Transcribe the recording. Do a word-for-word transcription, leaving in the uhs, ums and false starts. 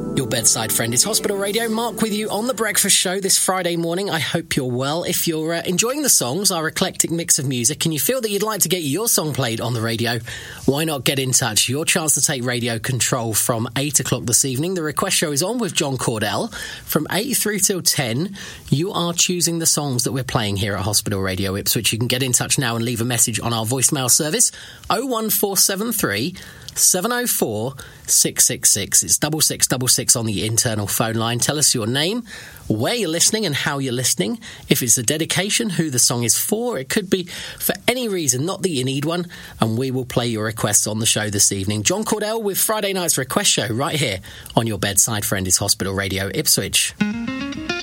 Your bedside friend is Hospital Radio. Mark with you on The Breakfast Show this Friday morning. I hope you're well. If you're uh, enjoying the songs, our eclectic mix of music, and you feel that you'd like to get your song played on the radio, why not get in touch? Your chance to take radio control from eight o'clock this evening. The Request Show is on with John Cordell. From eight through till ten, you are choosing the songs that we're playing here at Hospital Radio Ipswich. You can get in touch now and leave a message on our voicemail service, oh one four seven three, seven oh four, six six six. It's double six double six on the internal phone line. Tell us your name, where you're listening and how you're listening. If it's a dedication, who the song is for. It could be for any reason, not that you need one, and we will play your requests on the show this evening. John Cordell with Friday night's Request Show right here on your bedside friend is Hospital Radio Ipswich.